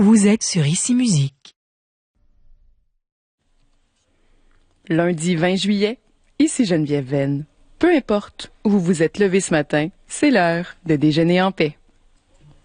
Vous êtes sur Ici Musique. Lundi 20 juillet, ici Geneviève Venn. Peu importe où vous vous êtes levé ce matin, c'est l'heure de déjeuner en paix.